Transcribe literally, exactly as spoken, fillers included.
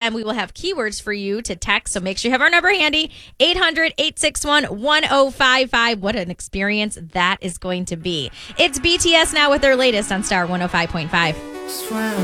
and we will have keywords for you to text. So make sure you have our number handy, eight hundred, eight six one, one oh five five. What an experience that is going to be. It's B T S now with their latest on Star one oh five point five.